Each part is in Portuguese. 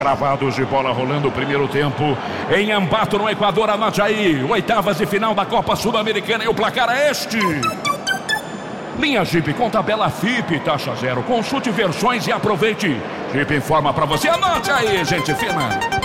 Gravados de bola rolando o primeiro tempo em Ambato, no Equador. Anote aí, oitavas de final da Copa Sul-Americana, e o placar é este. Linha Jeep com tabela FIP, taxa zero. Consulte versões e aproveite. Jeep informa pra você. Anote aí, gente fina.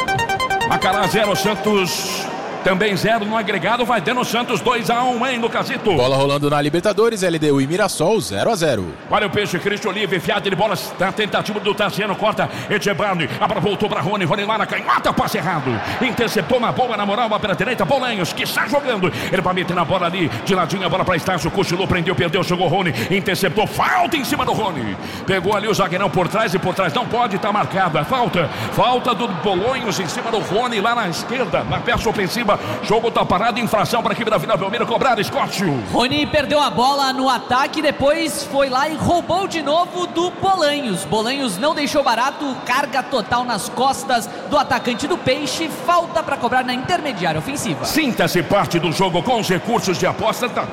Macará 0, Santos também 0 no agregado. Vai dando Santos 2-1, hein, no casito. Bola rolando na Libertadores, LDU e Mirassol 0-0. Olha o peixe, Cristo Oliva, enfiado de bola, na tentativa do Tassiano, corta, Echebarne, a bola voltou pra Rony lá na canhota, passe errado, interceptou uma boa na moral, uma pela direita, Bolanhos, que está jogando, ele vai meter na bola ali, de ladinho, a bola pra Estácio, cochilou, prendeu, perdeu, chegou Rony, interceptou, falta em cima do Rony, pegou ali o zagueirão por trás, e por trás não pode, tá marcada, falta do Bolanhos em cima do Rony, lá na esquerda, na peça ofensiva, jogo tá parado, infração para a equipe da Vila Belmiro, cobrar, Scott. Rony perdeu a bola no ataque, depois foi lá e roubou de novo do Bolanhos. Bolanhos não deixou barato, carga total nas costas do atacante do Peixe, falta para cobrar na intermediária ofensiva. Sinta-se parte do jogo com os recursos de aposta da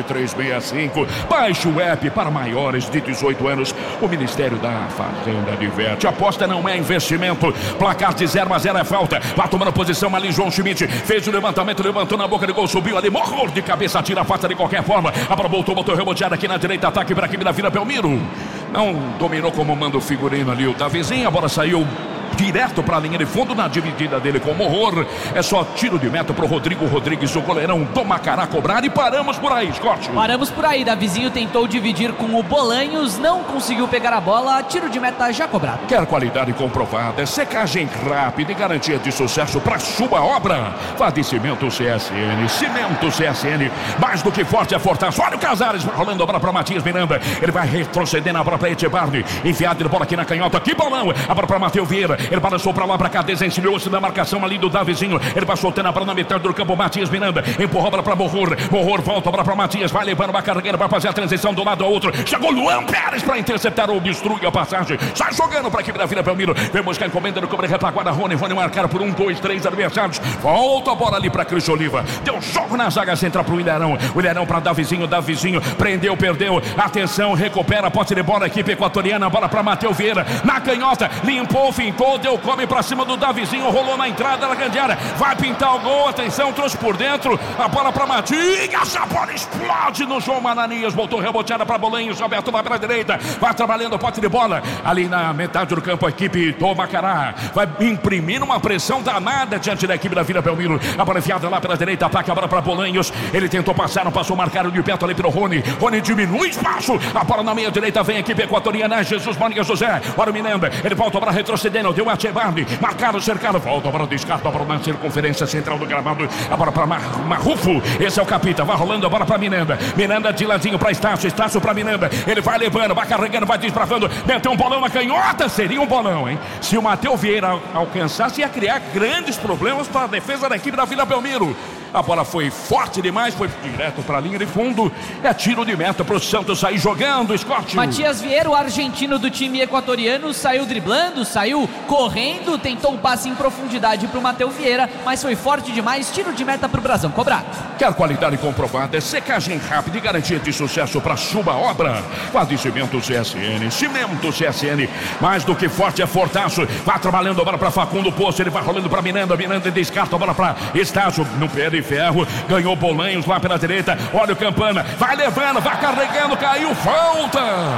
Bet365. Baixe o app para maiores de 18 anos. O Ministério da Fazenda diverte. Aposta não é investimento. Placar de 0-0 é falta. Vai tomando posição ali, João Schmidt fez o levantamento, levantou na boca de gol, subiu ali, morro de cabeça, tira a faca de qualquer forma. A bola botou reboteada aqui na direita, ataque para a equipe da Vila Belmiro. Não dominou como manda o figurino ali o Davizinho, a bola saiu direto para a linha de fundo, na dividida dele com o Horror. É só tiro de meta pro Rodrigo Rodrigues, o goleirão do Macará, cobrar, e paramos por aí, Scott. Paramos por aí, Davizinho tentou dividir com o Bolanhos, não conseguiu pegar a bola, tiro de meta já cobrado. Quer qualidade comprovada, secagem rápida e garantia de sucesso para sua obra? Fadecimento CSN, Cimento CSN, mais do que forte é fortaço. Olha o Casares rolando a bola para Matias Miranda, ele vai retrocedendo a bola para Echebarne, enfiado de bola aqui na canhota, que bolão, a bola para Matheus Vieira. Ele balançou pra lá, pra cá, desencilhou-se da marcação ali do Davizinho. Ele vai soltando a bola na metade do campo. Matias Miranda empurrou a bola pra Morror. Morror volta a bola pra Matias. Vai levando uma carreira pra fazer a transição do lado ao outro. Chegou Luan Pérez pra interceptar ou destruir a passagem. Sai jogando pra equipe da Vila Belmiro. Vemos que a encomenda do cobre retaguarda. Rony marcaram por 1, 2, 3 adversários. Volta a bola ali pra Cristo Oliva. Deu jogo na zaga central pro Ilharão. O Ilharão pra Davizinho. Davizinho prendeu, perdeu. Atenção, recupera. Posse de bola, equipe equatoriana. Bola pra Matheus Vieira. Na canhota, limpou, fincou. Deu come pra cima do Davizinho, rolou na entrada da grande área, vai pintar o gol, atenção, trouxe por dentro, a bola pra Matias, a bola explode no João Mananias, voltou reboteada pra Bolanhos, Roberto vai pra direita, vai trabalhando o pote de bola, ali na metade do campo a equipe do Macará, vai imprimindo uma pressão danada diante da equipe da Vila Belmiro, a bola enfiada lá pela direita, ataque a bola pra Bolanhos, ele tentou passar, não passou, marcaram de perto ali pelo Rony diminui espaço, a bola na meia direita, vem a equipe equatoriana, Jesus Mônica José, olha o Miranda, ele volta para retrocedendo, deu a Echebarne, marcado, cercado, volta para o descarto, a bola na circunferência central do gramado, a bola para Marrufo, esse é o capita, vai rolando a bola para Miranda, Miranda de ladinho para Estácio para Miranda, ele vai levando, vai carregando, vai desbravando, meteu um bolão na canhota, seria um bolão, hein? Se o Matheus Vieira alcançasse, ia criar grandes problemas para a defesa da equipe da Vila Belmiro. A bola foi forte demais, foi direto para a linha de fundo. É tiro de meta para o Santos sair jogando, Scott. Matias Vieira, o argentino do time equatoriano, saiu driblando, saiu correndo, tentou um passe em profundidade para o Matheus Vieira, mas foi forte demais, tiro de meta para o Brasão, cobrado. Quer qualidade comprovada, secagem rápida e garantia de sucesso para sua obra? Fadecimento CSN, Cimento CSN, mais do que forte é fortaço. Vai trabalhando a bola para Facundo Poço, ele vai rolando para Miranda, Miranda descarta a bola para Estácio, no pé de ferro, ganhou Bolanhos lá pela direita, olha o Campana, vai levando, vai carregando, caiu, falta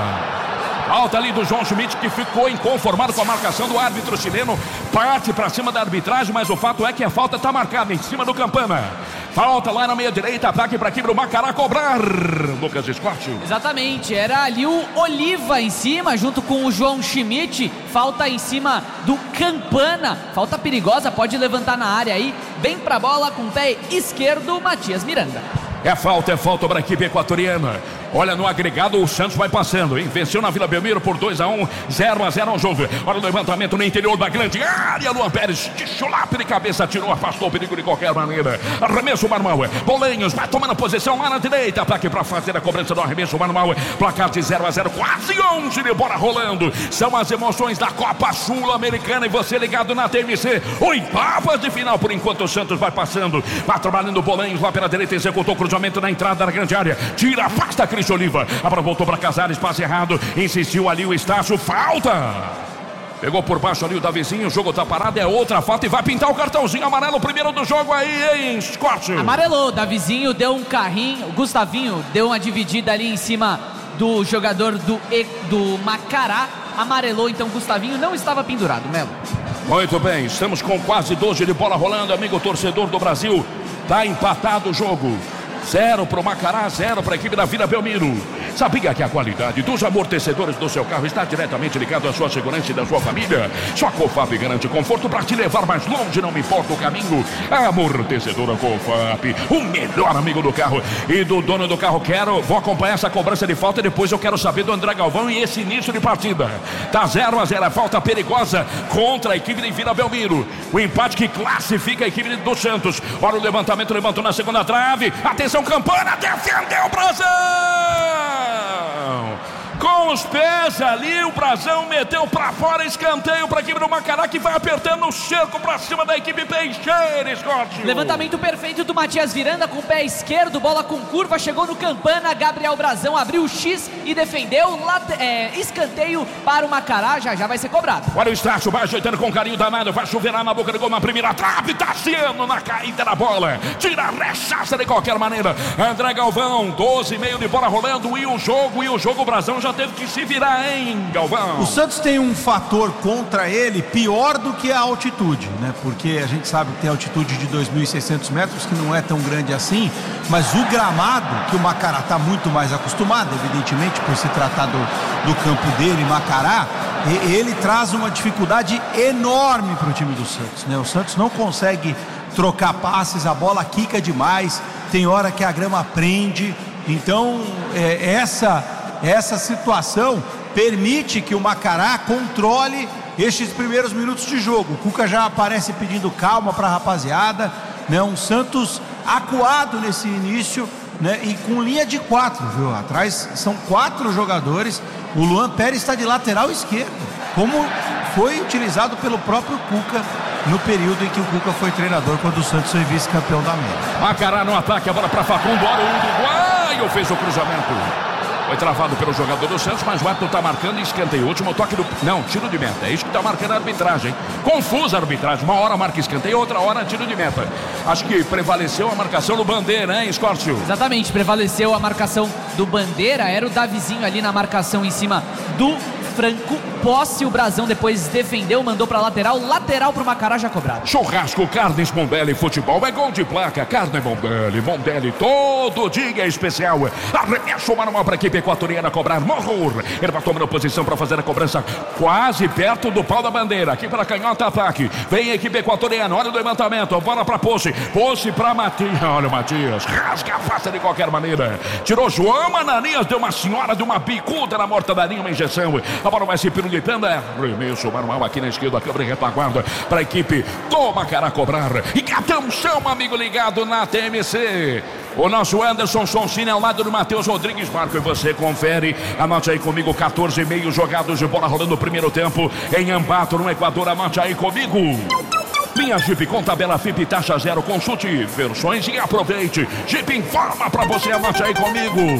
ali do João Schmidt, que ficou inconformado com a marcação do árbitro chileno, parte para cima da arbitragem, mas o fato é que a falta está marcada em cima do Campana. Falta lá na meia direita, ataque para aqui para o Macará cobrar. Lucas Scott. Exatamente, era ali o Oliva em cima, junto com o João Schmidt. Falta em cima do Campana. Falta perigosa, pode levantar na área aí. Bem pra bola com o pé esquerdo, Matias Miranda. É falta para a equipe equatoriana. Olha, no agregado o Santos vai passando, hein? Venceu na Vila Belmiro por 2-1, 0-0 ao jogo. Olha o levantamento no interior da grande área. Luan Pérez de chulape de cabeça, tirou, afastou o perigo de qualquer maneira. Arremesso manual. Bolanhos vai tomando posição lá na direita. Ataque para fazer a cobrança do arremesso manual. Placar de 0-0, quase 11 de bola rolando. São as emoções da Copa Sul-Americana e você ligado na TMC. Oitavas de final, por enquanto o Santos vai passando. Vai trabalhando o Bolanhos lá pela direita, executou o cruzamento na entrada da grande área. Tira, afasta Cristo Oliva. A bola voltou para Casares, passe errado. Insistiu ali o Estácio. Falta. Pegou por baixo ali o Davizinho, o jogo tá parado, é outra falta e vai pintar o cartãozinho amarelo, primeiro do jogo aí, hein, Scott? Amarelou, Davizinho deu um carrinho, o Gustavinho deu uma dividida ali em cima do jogador do Macará, amarelou, então Gustavinho não estava pendurado, Melo. Muito bem, estamos com quase 12 de bola rolando, amigo torcedor do Brasil, tá empatado o jogo. 0 para o Macará, 0 para a equipe da Vila Belmiro. Sabia que a qualidade dos amortecedores do seu carro está diretamente ligada à sua segurança e da sua família? Só a Cofap garante conforto para te levar mais longe, não me importa o caminho. A amortecedora Cofap, o melhor amigo do carro e do dono do carro. Vou acompanhar essa cobrança de falta e depois eu quero saber do André Galvão e esse início de partida. Tá 0-0, a falta perigosa contra a equipe de Vila Belmiro. O empate que classifica a equipe do Santos. Olha o levantamento, levantou na segunda trave. Atenção, Campana, defendeu o Brasão! Com os pés ali, o Brasão meteu pra fora, escanteio pra equipe do Macará, que vai apertando o cerco pra cima da equipe peixeira, Scott. Levantamento perfeito do Matias Miranda com o pé esquerdo, bola com curva, chegou no Campana, Gabriel Brasão abriu o X e defendeu, escanteio para o Macará, já vai ser cobrado. Olha o Estácio, vai ajeitando com carinho danado, vai chuveirar na boca do gol na primeira trave, Tassiano na caída da bola, tira, rechaça de qualquer maneira, André Galvão, 12,5 de bola rolando e o jogo, o Brasão já teve que se virar, hein, Galvão? O Santos tem um fator contra ele pior do que a altitude, né? Porque a gente sabe que tem altitude de 2.600 metros, que não é tão grande assim, mas o gramado, que o Macará está muito mais acostumado, evidentemente, por se tratar do campo dele, Macará, ele traz uma dificuldade enorme para o time do Santos, né? O Santos não consegue trocar passes, a bola quica demais, tem hora que a grama prende, então essa situação permite que o Macará controle estes primeiros minutos de jogo. O Cuca já aparece pedindo calma para a rapaziada, né? Um Santos acuado nesse início, né? E com linha de 4, viu? Atrás são 4 jogadores. O Luan Pérez está de lateral esquerdo, como foi utilizado pelo próprio Cuca no período em que o Cuca foi treinador, quando o Santos foi vice-campeão da América. Macará no ataque, a bola para Facundo, olha o Uruguaio, fez o cruzamento. Foi travado pelo jogador do Santos, mas o árbitro está marcando escanteio. Último toque tiro de meta. É isso que está marcando a arbitragem. Confusa a arbitragem. Uma hora marca escanteio, outra hora tiro de meta. Acho que prevaleceu a marcação do Bandeira, hein, Scórcio? Exatamente, prevaleceu a marcação do Bandeira. Era o Davizinho ali na marcação em cima do Franco Posse. O Brasão depois defendeu, mandou para lateral pro Macará, já cobrado. Churrasco, carnes Mondelli, futebol é gol de placa, carne Mondelli, todo dia é especial. Arremesso manual para a equipe equatoriana cobrar, Morro. Ele vai tomando posição para fazer a cobrança quase perto do pau da bandeira, aqui para canhota, ataque. Vem a equipe equatoriana, olha o levantamento, bola para Posse para Matias, olha o Matias, rasga a face de qualquer maneira. Tirou João Ananias, deu uma senhora de uma bicuda na mortadaria, uma injeção. A bola vai se pirulitando, arremesso manual aqui na esquerda, câmera e retaguarda para a equipe do Macará cobrar. E atenção, amigo ligado na TMC. O nosso Anderson Sonsini ao lado do Matheus Rodrigues Marco, e você confere, anote aí comigo, 14,5 jogados de bola rolando no primeiro tempo em Ambato, no Equador, anote aí comigo. Linha Jeep com tabela FIP, taxa 0, consulte versões e aproveite. Jeep informa pra você, anote aí comigo.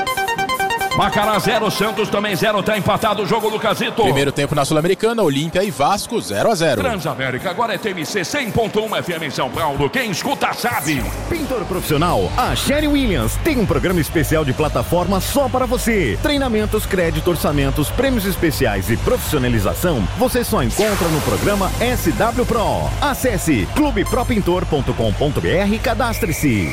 Macará 0, Santos também 0, tá empatado o jogo, Lucasito. Primeiro tempo na Sul-Americana, Olímpia e Vasco 0-0. Transamérica, agora é TMC 100.1 FM em São Paulo, quem escuta sabe. Pintor profissional, a Sherry Williams tem um programa especial de plataforma só para você. Treinamentos, crédito, orçamentos, prêmios especiais e profissionalização, você só encontra no programa SW Pro. Acesse clubepropintor.com.br e cadastre-se.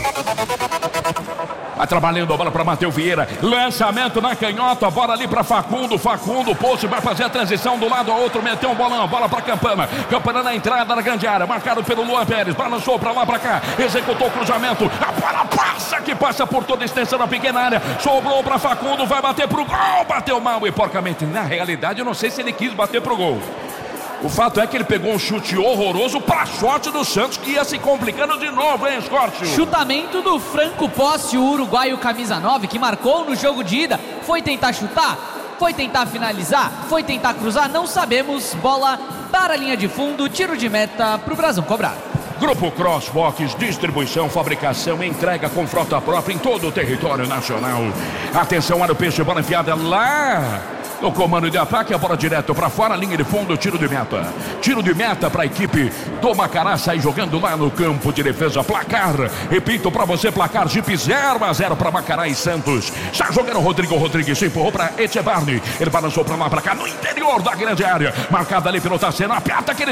Vai trabalhando a bola para Matheus Vieira. Lançamento na canhota, bola ali para Facundo. Facundo, Poço vai fazer a transição do lado ao outro. Meteu um bolão, bola para Campana. Campana na entrada da grande área, marcado pelo Luan Pérez. Balançou para lá, para cá. Executou o cruzamento. A bola passa por toda a extensão da pequena área. Sobrou para Facundo, vai bater pro gol. Bateu mal e porcamente. Na realidade, eu não sei se ele quis bater pro gol. O fato é que ele pegou um chute horroroso para sorte do Santos, que ia se complicando de novo, hein, Scott? Chutamento do Franco Posse, o uruguaio camisa 9, que marcou no jogo de ida. Foi tentar chutar? Foi tentar finalizar? Foi tentar cruzar? Não sabemos. Bola para a linha de fundo, tiro de meta para o Brasão cobrar. Grupo Crossbox, distribuição, fabricação, entrega com frota própria em todo o território nacional. Atenção, olha o peixe, bola enfiada lá No comando de ataque, a bola direto para fora, linha de fundo, tiro de meta. Tiro de meta para a equipe do Macará, sai jogando lá no campo de defesa. Placar, repito para você, placar Jeep 0-0 para Macará e Santos. Está jogando Rodrigo Rodrigues, empurrou para Echevarne. Ele balançou para lá, para cá, no interior da grande área. Marcada ali pelo Tassiano, aperta aquele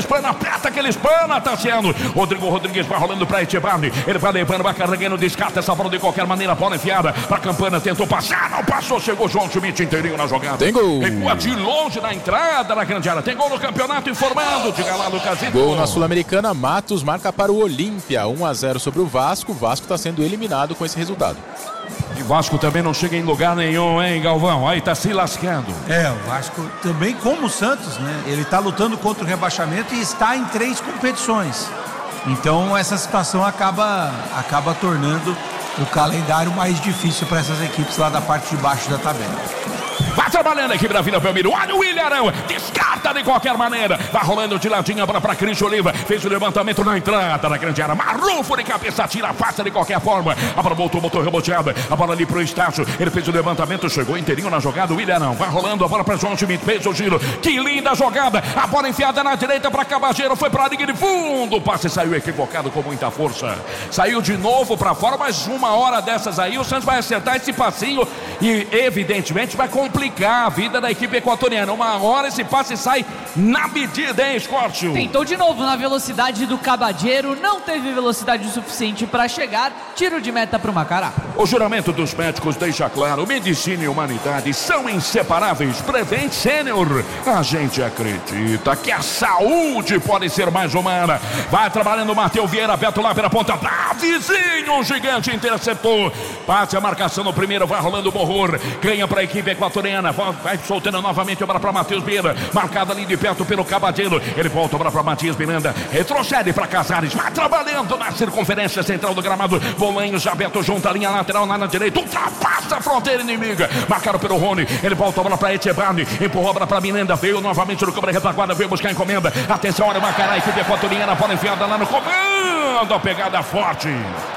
espana, Tassiano. Rodrigo Rodrigues vai rolando para Echevarne. Ele vai levando, vai carregando, descarta essa bola de qualquer maneira. Bola enfiada para Campana, tentou passar, não passou, chegou João Schmidt inteirinho na jogada. Tem gol. Recua de longe na entrada da grande área. Tem gol no campeonato, informando. Diga lá, Lucasito. Gol na Sul-Americana, Matos marca para o Olímpia. 1-0 sobre o Vasco. O Vasco está sendo eliminado com esse resultado. E Vasco também não chega em lugar nenhum, hein, Galvão? Aí tá se lascando. O Vasco também, como o Santos, né? Ele está lutando contra o rebaixamento e está em 3 competições. Então essa situação acaba tornando o calendário mais difícil para essas equipes lá da parte de baixo da tabela. Vai trabalhando a equipe da Vila Belmiro. Olha o Ilharão. Descarta de qualquer maneira. Vai rolando de ladinho a bola para Cristian Oliva. Fez o levantamento na entrada da grande área. Marrufo de cabeça, tira, passa de qualquer forma. A bola voltou reboteada. A bola ali pro Estácio. Ele fez o levantamento, chegou inteirinho na jogada. O Ilharão vai rolando a bola para João Schmidt. Fez o giro. Que linda jogada. A bola enfiada na direita para Cabageiro. Foi para a linha de fundo. O passe saiu equivocado com muita força. Saiu de novo para fora. Mas uma hora dessas aí, o Santos vai acertar esse passinho. E evidentemente vai complicar a vida da equipe equatoriana. Uma hora esse passe sai na medida, hein, Escórcio? Tentou de novo na velocidade do Cabageiro, não teve velocidade o suficiente para chegar. Tiro de meta para o Macará. O juramento dos médicos deixa claro: medicina e humanidade são inseparáveis. Prevent Sênior, a gente acredita que a saúde pode ser mais humana. Vai trabalhando o Matheus Vieira, aberto lá pela ponta. Vizinho, um gigante interceptou. Passe a marcação no primeiro, vai rolando o Borror. Ganha para a equipe equatoriana. Vai soltando novamente a bola para Matheus Vieira. Marcada ali de perto pelo Cabageiro. Ele volta a bola para Matias Miranda. Retrocede para Casares. Vai trabalhando na circunferência central do gramado. Bolanhos aberto junto à linha lateral lá na direita. Ultrapassa a fronteira inimiga. Marcado pelo Rony. Ele volta a bola para Echevarne. Empurrou a bola para Miranda. Veio novamente no câmera retaguarda. Veio buscar a encomenda. Atenção, olha o Macará. A equipe equatoriana. Bola enfiada lá no comando. A pegada forte.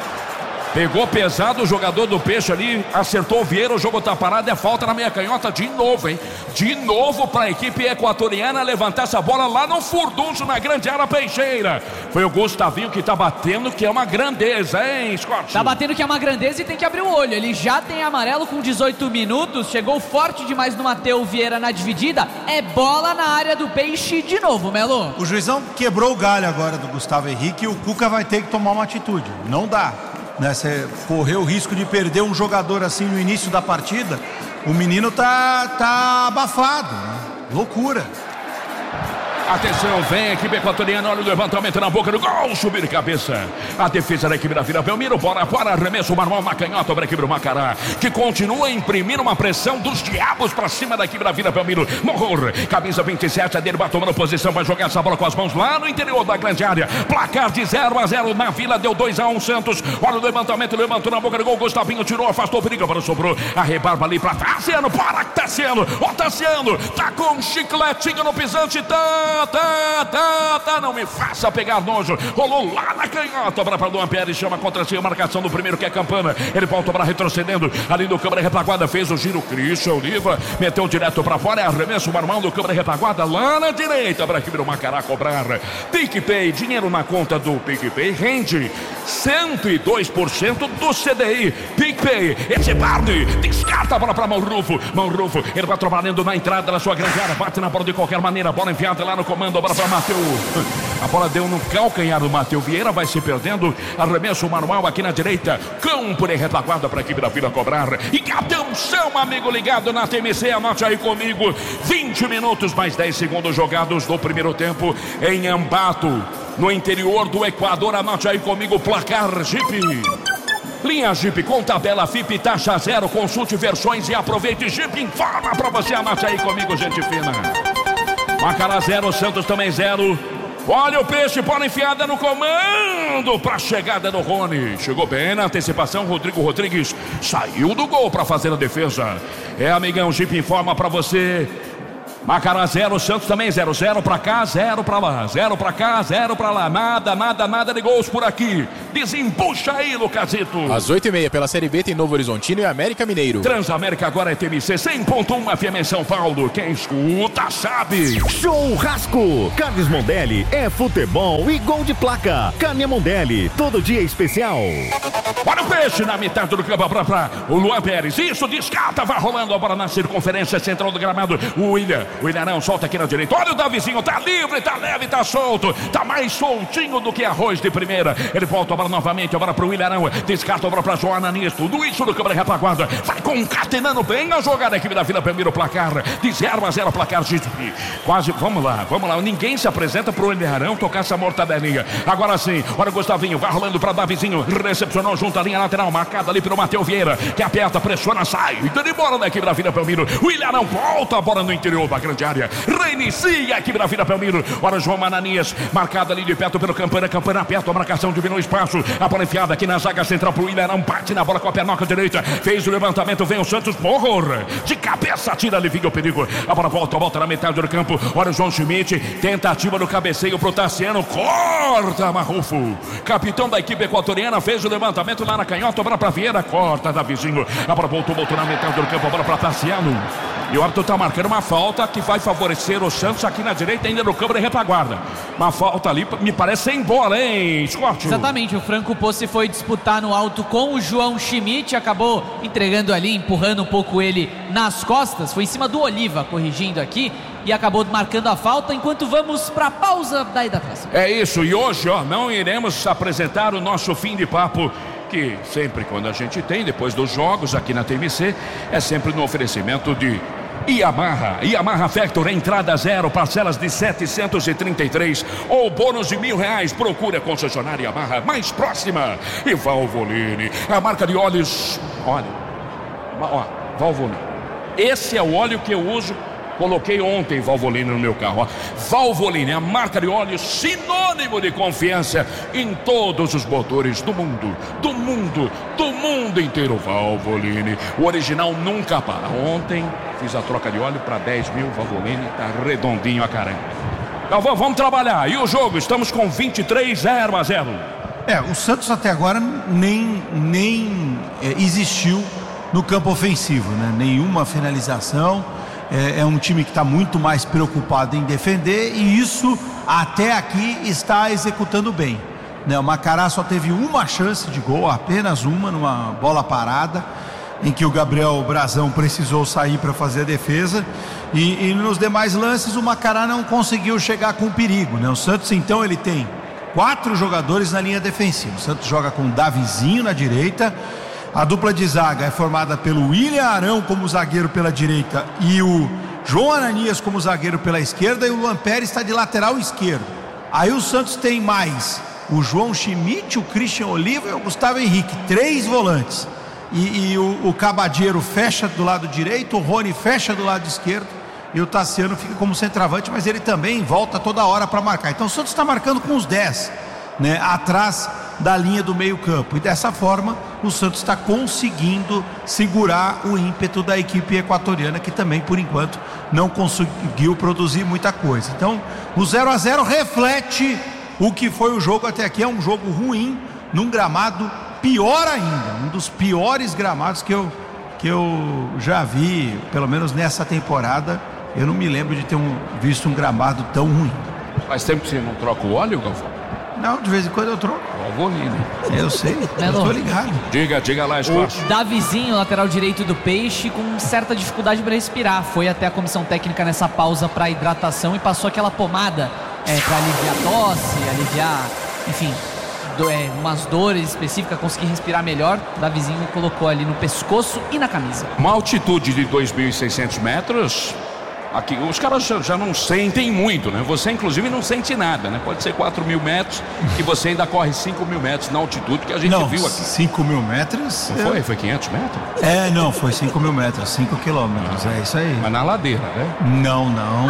Pegou pesado o jogador do Peixe ali, acertou o Vieira, o jogo tá parado, é falta na meia canhota de novo, hein? De novo para a equipe equatoriana levantar essa bola lá no furdunço, na grande área peixeira. Foi o Gustavinho que tá batendo, que é uma grandeza, hein, Scott? Tá batendo que é uma grandeza e tem que abrir o olho. Ele já tem amarelo com 18 minutos, chegou forte demais no Matheus Vieira na dividida. É bola na área do Peixe de novo, Melo. O juizão quebrou o galho agora do Gustavo Henrique e o Cuca vai ter que tomar uma atitude. Não dá. Você correu o risco de perder um jogador assim no início da partida. O menino tá abafado, né? Loucura. Atenção, vem a equipe equatoriana, olha o levantamento na boca do gol, subir de cabeça. A defesa da equipe da Vila Belmiro, bora, arremesso, manual na canhota para a equipe do Macará, que continua a imprimir uma pressão dos diabos para cima da equipe da Vila Belmiro. Morror, camisa 27, a dele vai tomando posição, vai jogar essa bola com as mãos lá no interior da grande área. Placar de 0-0 na Vila, deu 2-1 Santos. Olha o levantamento, levantou na boca do gol, Gustavinho tirou, afastou o perigo, agora sobrou a rebarba ali para Tassiano, para Tassiano, ó Tassiano, tá com um chicletinho no pisante, não me faça pegar nojo. Rolou lá na canhota para Luan Pérez, chama contra si a marcação do primeiro, que é Campana. Ele volta para retrocedendo ali do câmera retaguarda, fez o giro, Cristian Oliva meteu direto para fora, é arremesso, marmão do câmera retaguarda lá na direita para a equipe do Macará cobrar. PicPay, dinheiro na conta do PicPay rende 102% do CDI. PicPay, esse Barney descarta a bola para Maurufo, ele vai trabalhando na entrada da sua grande área, bate na bola de qualquer maneira, bola enviada lá no comando, a bola para Matheus. A bola deu no calcanhar do Matheus Vieira, vai se perdendo. Arremesso manual aqui na direita. Campo de retaguarda para a equipe da Vila cobrar. E atenção, amigo ligado na TMC, anote aí comigo. 20 minutos mais 10 segundos jogados do primeiro tempo em Ambato, no interior do Equador. Anote aí comigo, placar Jeep. Linha Jeep com tabela FIP, taxa zero. Consulte versões e aproveite. Jeep informa para você. Anote aí comigo, gente fina. Macará 0, Santos também 0. Olha o Peixe, bola enfiada no comando para a chegada do Rony. Chegou bem na antecipação, Rodrigo Rodrigues saiu do gol para fazer a defesa. É, amigão, Jeep informa para você. Macará 0, Santos também 0, 0 para cá, 0 para lá, 0 para cá, 0 para lá, nada de gols por aqui. Desembucha aí, Lucasito. Às 8h30 pela Série B tem Novo Horizontino e América Mineiro. Transamérica agora é TMC 100.1 FM em São Paulo. Quem escuta sabe. Churrasco. Carnes Mondelli é futebol e gol de placa. Carne Mondelli, todo dia especial. Para o peixe na metade do campo para o Luan Pérez. Isso, descarta, vai rolando a bola na circunferência central do gramado. O William não solta aqui na direita. Olha o Davizinho, tá livre, tá leve, tá solto. Tá mais soltinho do que arroz de primeira. Ele volta a bola novamente, a bola pro William. Descarta a bola pra João Ananias. Tudo isso no câmera retaguarda. Vai concatenando bem a jogada. A equipe da Vila Belmiro, placar de 0-0, placar de quase, vamos lá. Ninguém se apresenta pro Ilharão tocar essa mortadelinha. Agora sim, olha o Gustavinho, vai rolando pra Davizinho. Recepcionou junto à linha lateral, marcada ali pelo Matheus Vieira, que aperta, pressiona, sai. E de bola da equipe da Vila Belmiro. O Ilharão volta a bola no interior da grande área. Reinicia a equipe da Vila Belmiro. Olha João Ananias, marcada ali de perto pelo Campana aperta, a marcação diminuiu o espaço. A bola enfiada aqui na zaga central pro Ilharão, bate na bola com a pernoca direita, fez o levantamento, vem o Santos, horror, de cabeça, tira, alivia o perigo. A bola volta na metade do campo. Olha o João Schmidt, tentativa do cabeceio pro Tassiano, corta Marrufo, capitão da equipe equatoriana, fez o levantamento lá na canhota, a bola pra Vieira, corta Davizinho. A bola voltou na metade do campo, a bola pra Tassiano. E o árbitro tá marcando uma falta que vai favorecer o Santos aqui na direita, ainda no câmera e retaguarda. Uma falta ali, me parece sem bola, hein, Scott? Exatamente, o Franco Possi foi disputar no alto com o João Schmidt, acabou entregando ali, empurrando um pouco ele nas costas, foi em cima do Oliva, corrigindo aqui, e acabou marcando a falta, enquanto vamos para a pausa daí da traça. É isso, e hoje, não iremos apresentar o nosso fim de papo, que sempre quando a gente tem, depois dos jogos aqui na TMC, é sempre no oferecimento de Yamaha Factor, entrada 0, parcelas de 733 ou bônus de R$1.000. Procure a concessionária Yamaha mais próxima. E Valvoline, a marca de óleos. Valvoline. Esse é o óleo que eu uso. Coloquei ontem Valvoline no meu carro. Valvoline, a marca de óleo sinônimo de confiança em todos os motores do mundo inteiro. Valvoline, o original nunca para. Ontem fiz a troca de óleo para 10 mil. Valvoline, tá redondinho a caramba. Então vamos trabalhar. E o jogo, estamos com 23-0-0. O Santos até agora nem existiu no campo ofensivo, né? Nenhuma finalização. É um time que está muito mais preocupado em defender, e isso até aqui está executando bem, né? O Macará só teve uma chance de gol, apenas uma, numa bola parada, em que o Gabriel Brazão precisou sair para fazer a defesa, e nos demais lances o Macará não conseguiu chegar com perigo, né? O Santos então ele tem 4 jogadores na linha defensiva. O Santos joga com o Davizinho na direita. A dupla de zaga é formada pelo William Arão como zagueiro pela direita e o João Ananias como zagueiro pela esquerda, e o Luan Pérez está de lateral esquerdo. Aí o Santos tem mais o João Schmidt, o Christian Oliva e o Gustavo Henrique, 3 volantes. E o Cabadeiro fecha do lado direito, o Rony fecha do lado esquerdo e o Tassiano fica como centroavante, mas ele também volta toda hora para marcar. Então o Santos está marcando com os 10, né, atrás da linha do meio campo, e dessa forma o Santos está conseguindo segurar o ímpeto da equipe equatoriana, que também por enquanto não conseguiu produzir muita coisa. Então o 0-0 reflete o que foi o jogo até aqui. É um jogo ruim, num gramado pior ainda, um dos piores gramados que eu já vi, pelo menos nessa temporada. Eu não me lembro de ter visto um gramado tão ruim. Faz tempo que você não troca o óleo, Galvão? Não, de vez em quando eu troco. Eu sei, eu tô ligado. Diga lá, Estácio. O Davizinho, lateral direito do Peixe, com certa dificuldade para respirar. Foi até a comissão técnica nessa pausa para hidratação e passou aquela pomada para aliviar tosse, aliviar, enfim, umas dores específicas, conseguir respirar melhor. O Davizinho colocou ali no pescoço e na camisa. Uma altitude de 2.600 metros. Aqui os caras já não sentem muito, né? Você inclusive não sente nada, né? Pode ser 4.000 metros e você ainda corre 5.000 metros na altitude que a gente viu aqui. 5.000 metros? Não foi? Foi 500 metros? Não, foi 5.000 metros, 5 quilômetros, é isso aí. Mas na ladeira, né? Não,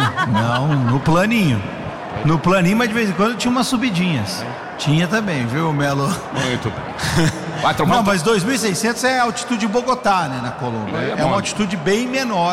no planinho. No planinho, mas de vez em quando tinha umas subidinhas. Tinha também, viu, Melo? Muito bem. Não, mas 2.600 é a altitude de Bogotá, né, na Colômbia. É uma altitude bem menor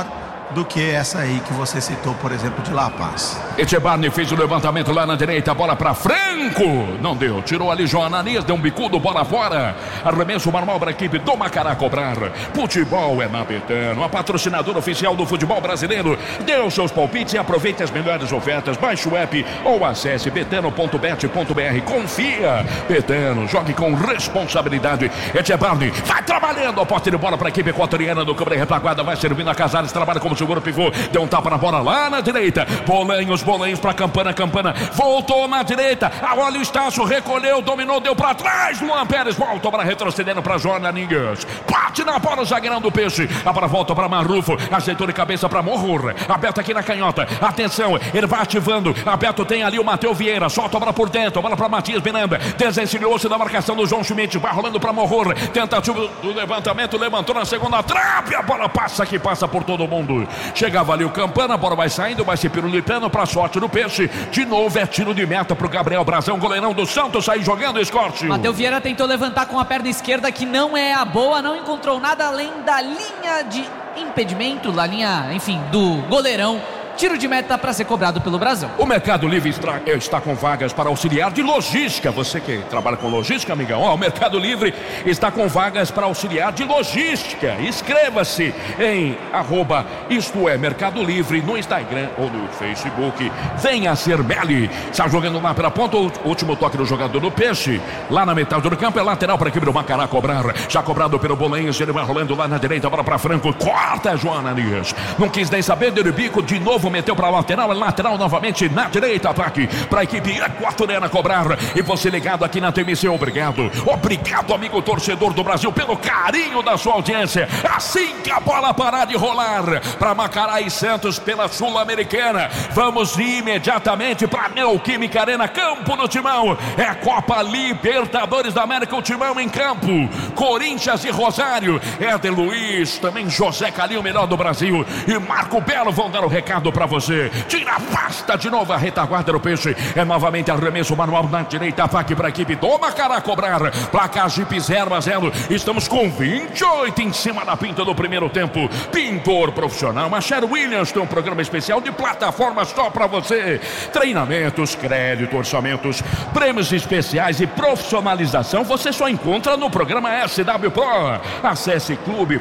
do que essa aí que você citou, por exemplo, de La Paz. Echebarne fez o levantamento lá na direita, bola para Franco, não deu, tirou ali João Ananias, deu um bicudo, bola fora, arremesso manual para a equipe do Macará cobrar. Futebol é na Betano, a patrocinadora oficial do futebol brasileiro. Dê os seus palpites e aproveite as melhores ofertas, baixe o app ou acesse betano.bet.br, confia, Betano, jogue com responsabilidade. Echebarne vai trabalhando, a posse de bola para a equipe equatoriana do Câmara Retaguarda, vai servindo a Casares, trabalha como seguro pivô, deu um tapa na bola lá na direita, Bolanhos para Campana, voltou na direita, olha o Estácio, recolheu, dominou, deu para trás, Luan Pérez, volta para retrocedendo para Jornaninhas, bate na bola, zagueirão do Peixe, a bola volta para Marrufo, ajeitou de cabeça para Morro, aberto aqui na canhota, atenção, ele vai ativando, aberto tem ali o Matheus Vieira, solta a bola por dentro, bola para Matias Miranda, desencilhou-se da marcação do João Schmidt, vai rolando para Morro, tentativa do levantamento, levantou na segunda trave, a bola passa por todo mundo, chegava ali o Campana, a bola vai saindo, vai se pirulitando para a sorte do Peixe, de novo é tiro de meta para o Gabriel Brazão, goleirão do Santos, sair jogando, Escorte. Matheus Vieira tentou levantar com a perna esquerda, que não é a boa, não encontrou nada além da linha de impedimento, da linha, enfim, do goleirão. Tiro de meta para ser cobrado pelo Brasil. O Mercado Livre está com vagas para auxiliar de logística. Você que trabalha com logística, amigão, o Mercado Livre está com vagas para auxiliar de logística. Inscreva-se em @isto-é-Mercado Livre no Instagram ou no Facebook. Venha ser Meli. Está jogando lá pela ponta, o último toque do jogador do Peixe. Lá na metade do campo é lateral para a equipe do Macará cobrar. Já cobrado pelo Bolanhos, ele vai rolando lá na direita, bola para Franco. Corta João Ananias. Não quis nem saber, deu bico de novo. Meteu para lateral novamente na direita, ataque para a equipe equatoriana cobrar. E você ligado aqui na TMC, obrigado, amigo torcedor do Brasil, pelo carinho da sua audiência. Assim que a bola parar de rolar para Macará e Santos pela Sul-Americana, vamos imediatamente para a Neoquímica Arena, campo no Timão. É a Copa Libertadores da América, o Timão em campo. Corinthians e Rosário, Éder Luiz, também José Calil, o melhor do Brasil, e Marco Belo vão dar o recado para você. Tira a pasta de novo, a retaguarda do Peixe. É novamente arremesso manual na direita, ataque para a equipe do Macará cobrar. Placar Jeep 0-0. Estamos com 28 em cima da pinta do primeiro tempo. Pintor profissional, Sherwin Williams tem um programa especial de plataforma só para você. Treinamentos, crédito, orçamentos, prêmios especiais e profissionalização você só encontra no programa SW Pro. Acesse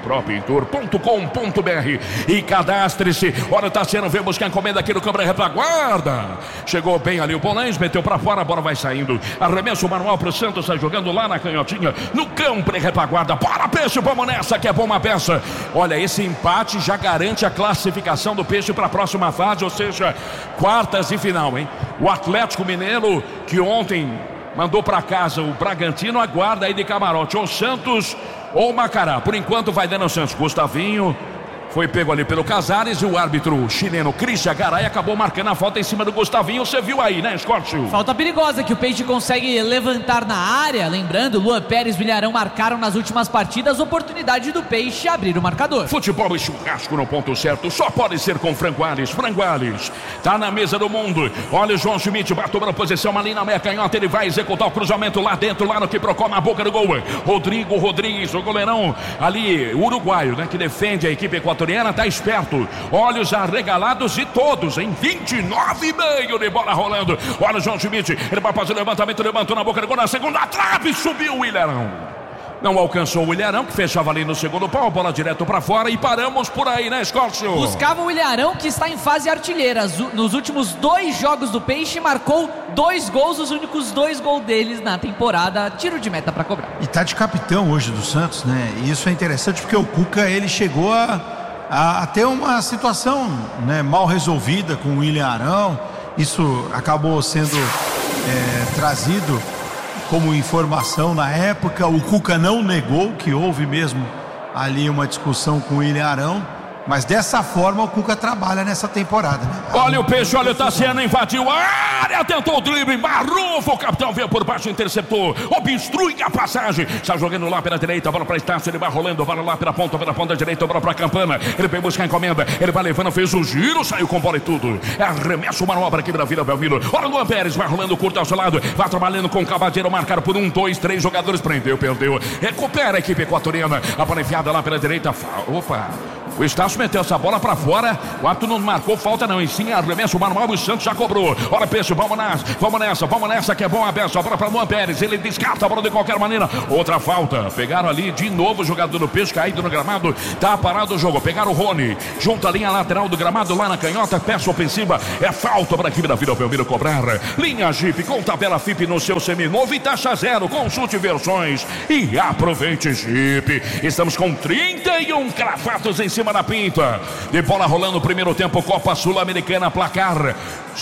clubepropintor.com.br e cadastre-se. Olha, tá sendo ver buscar encomenda aqui no Câmara Retaguarda. Chegou bem ali o Bolanhos, meteu pra fora, a bola vai saindo. Arremesso manual pro Santos, sai jogando lá na canhotinha, no Câmara Retaguarda. Bora, Peixe, vamos nessa, que é bom uma peça. Olha, esse empate já garante a classificação do Peixe para a próxima fase, ou seja, quartas e final, hein? O Atlético Mineiro, que ontem mandou para casa o Bragantino, aguarda aí de camarote, ou Santos ou Macará. Por enquanto vai dando o Santos. Gustavinho foi pego ali pelo Casares e o árbitro chileno Christian Garay acabou marcando a falta em cima do Gustavinho. Você viu aí, né, Scott? Falta perigosa que o Peixe consegue levantar na área. Lembrando, Luan Pérez e Vilharão marcaram nas últimas partidas. Oportunidade do Peixe abrir o marcador. Futebol e churrasco no ponto certo. Só pode ser com Franguales. Franguales tá na mesa do mundo. Olha o João Schmidt, bateu na posição ali na meia canhota. Ele vai executar o cruzamento lá dentro, lá no que procura a boca do gol. Rodrigo Rodrigues, o goleirão ali, uruguaio, né, que defende a equipe equatoriana. Tá esperto, olhos arregalados e todos em 29,5 de bola rolando. Olha o João Schmidt, ele vai fazer o levantamento, levantou na boca do gol, na segunda trave, subiu o Ilharão. Não alcançou o Ilharão, que fechava ali no segundo pau, bola direto para fora e paramos por aí, né, Escórcio? Buscava o Ilharão, que está em fase artilheira. Nos últimos 2 jogos do Peixe, marcou 2 gols, os únicos 2 gols deles na temporada. Tiro de meta para cobrar. E tá de capitão hoje do Santos, né? E isso é interessante porque o Cuca, ele chegou a ter uma situação, né, mal resolvida com o William Arão. Isso acabou sendo trazido como informação na época. O Cuca não negou que houve mesmo ali uma discussão com o William Arão, mas dessa forma o Cuca trabalha nessa temporada, né? Olha o Peixe, olha o Tassiano, invadiu a área, tentou o drible, Marrufo, o capitão veio por baixo, interceptou, obstrui a passagem, está jogando lá pela direita, bola para Estácio, ele vai rolando, bola lá pela ponta direita, bola para Campana, ele veio buscar a encomenda, ele vai levando, fez o giro, saiu com bola e tudo, arremesso manobra aqui da Vila Belmiro. Olha o Luan Pérez, vai rolando curto ao seu lado, vai trabalhando com o Cavadeiro, marcado por 1, 2, 3 jogadores, prendeu, perdeu, recupera a equipe equatoriana, a bola enfiada lá pela direita, opa, O Estácio meteu essa bola pra fora. O árbitro não marcou falta não. E sim, arremesso manual. O Santos já cobrou. Olha, Peixe, vamos nessa que é bom. Aberto, a bola pra Luan Pérez. Ele descarta a bola de qualquer maneira. Outra falta. Pegaram ali de novo o jogador do Peixe, caído no gramado. Tá parado o jogo. Pegaram o Rony. Junto à linha lateral do gramado, lá na canhota. Peça ofensiva. É falta para a equipe da Vila Belmiro cobrar. Linha Jeep com tabela FIP no seu seminovo e taxa zero. Consulte versões e aproveite Jeep. Estamos com 31 cravatos em cima da pinta. De bola rolando o primeiro tempo, Copa Sul-Americana, placar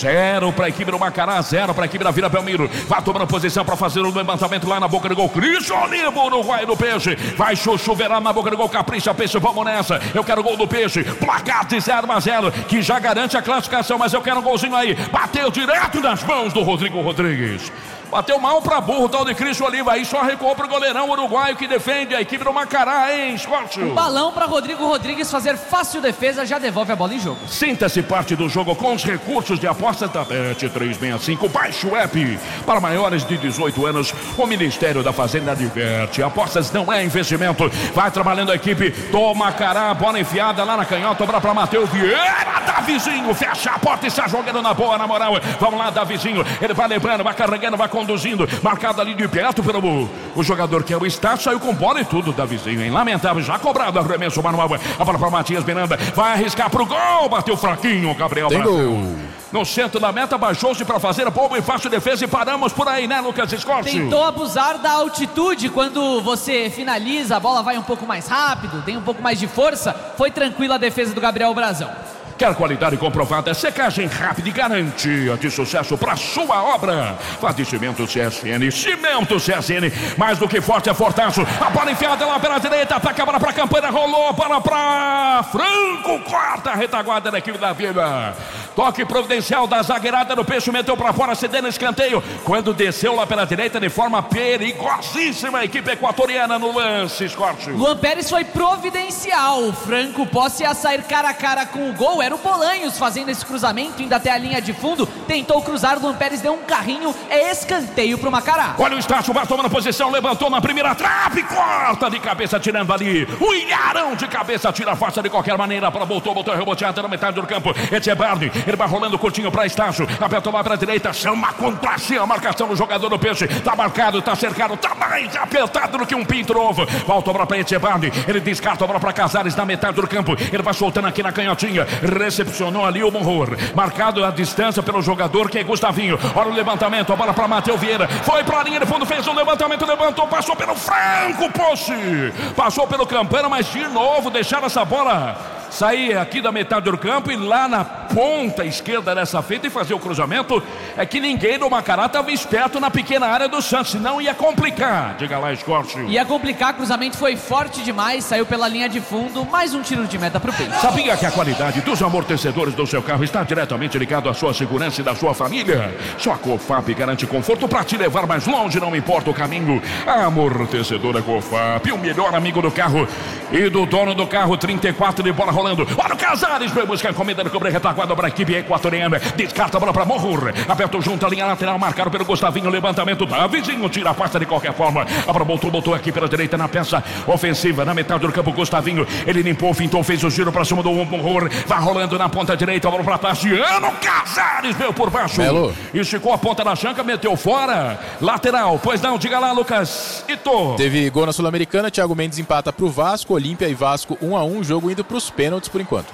0 para a equipe do Macará, 0 para a equipe da Vila Belmiro. Vai tomando posição para fazer o levantamento lá na boca do gol. Cristian Olivo, Uruguai do Peixe. Vai chuchuverar na boca do gol. Capricha, Peixe, vamos nessa. Eu quero gol do Peixe. Placar de 0-0, que já garante a classificação, mas eu quero um golzinho aí. Bateu direto nas mãos do Rodrigo Rodrigues. Bateu mal pra burro, tal de Cristian Oliva. Aí só recuou pro goleirão uruguaio que defende a equipe do Macará, hein, Scott? Um balão pra Rodrigo Rodrigues fazer fácil defesa, já devolve a bola em jogo. Sinta-se parte do jogo com os recursos de aposta da Bet365. Baixe o app. Para maiores de 18 anos, o Ministério da Fazenda adverte. Apostas não é investimento. Vai trabalhando a equipe do Macará. Bola enfiada lá na canhota. Obra pra Matheus Vieira. Davizinho fecha a porta e está jogando na boa, na moral. Vamos lá, Davizinho. Ele vai lembrando, vai carregando, vai conduzindo, marcado ali de perto pelo o jogador que é o Estácio, saiu com bola e tudo, Davizinho, hein? Lamentável, já cobrado, arremesso manual, a bola para Matias Miranda, vai arriscar pro gol, bateu fraquinho, Gabriel Brasil. No centro da meta, baixou-se para fazer bobo e fácil defesa e paramos por aí, né, Lucas Scott? Tentou abusar da altitude, quando você finaliza, a bola vai um pouco mais rápido, tem um pouco mais de força, foi tranquila a defesa do Gabriel Brazão. Quer qualidade comprovada, secagem rápida e garantia de sucesso para sua obra. Faz de cimento CSN, cimento CSN, mais do que forte é fortaço. A bola enfiada lá pela direita, ataca a bola para a campanha, rolou, bola para Franco, corta a retaguarda da equipe da Vila. Toque providencial da zagueirada do Peixe, meteu para fora, cedendo escanteio. Quando desceu lá pela direita de forma perigosíssima, a equipe equatoriana no lance, Scott. Luan Pérez foi providencial. O Franco Posse ia sair cara a cara com o gol. Era o Bolanhos fazendo esse cruzamento, indo até a linha de fundo. Tentou cruzar, o Luan Pérez deu um carrinho. É escanteio pro Macará. Olha o Estácio, vai tomando posição, levantou na primeira trave, corta de cabeça, tirando ali. O Ilharão de cabeça, tira a faixa de qualquer maneira. Voltou reboteada na metade do campo. Etchebardi, ele vai rolando curtinho para Estácio. Apertou lá para a direita, chama contra si a marcação do jogador do Peixe. Tá marcado, tá cercado, tá mais apertado do que um pinto novo. Volta a bola para Etchebardi, ele descarta a bola para Casares na metade do campo. Ele vai soltando aqui na canhotinha. Recepcionou ali o Monroe, marcado a distância pelo jogador que é Gustavinho. Olha o levantamento, a bola para Matheus Vieira, foi para a linha de fundo, fez um levantamento, levantou, passou pelo Franco Posse, passou pelo Campana, mas de novo deixaram essa bola sair aqui da metade do campo e lá na ponta esquerda dessa feita e fazer o cruzamento. É que ninguém do Macará estava esperto na pequena área do Santos, senão ia complicar. Diga lá, Scott. Ia complicar, o cruzamento foi forte demais, saiu pela linha de fundo, mais um tiro de meta pro Peixe. Sabia que a qualidade dos amortecedores do seu carro está diretamente ligado à sua segurança e da sua família? Só a Cofap garante conforto para te levar mais longe, não importa o caminho. A amortecedora Cofap, o melhor amigo do carro e do dono do carro. 34 de bola rolando. Olha o Casares, vai buscar a comida, cobrir retaguarda para a equipe equatoriana. Descarta a bola para Morro. Apertou junto a linha lateral, marcado pelo Gustavinho. Levantamento da Vizinho, tira a pasta de qualquer forma. A bola botou aqui pela direita na peça ofensiva, na metade do campo. Gustavinho, ele limpou, fintou, fez o giro para cima do Morro. Vai rolando na ponta direita, a bola para Tassiano. Casares veio por baixo. Belo. Esticou a ponta da chanca, meteu fora. Lateral, pois não, diga lá, Lucas. Ito. Teve gol na Sul-Americana, Thiago Mendes empata pro Vasco, Olímpia e Vasco 1-1, jogo indo pros pênaltis por enquanto.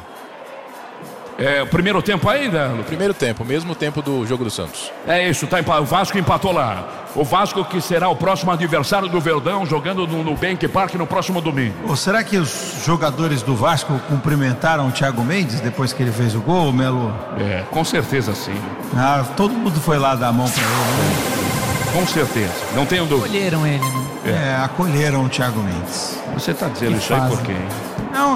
É o primeiro tempo ainda? No primeiro tempo, mesmo tempo do jogo do Santos. É isso, o Vasco empatou lá. O Vasco que será o próximo adversário do Verdão, jogando no Bank Park no próximo domingo. Ou será que os jogadores do Vasco cumprimentaram o Thiago Mendes depois que ele fez o gol, Melo? É, com certeza sim. Ah, todo mundo foi lá dar a mão pra ele, né? Com certeza, não tenho dúvida. Acolheram ele, né? Acolheram o Thiago Mendes. Você está dizendo Que isso aí fazem? por quê? Não,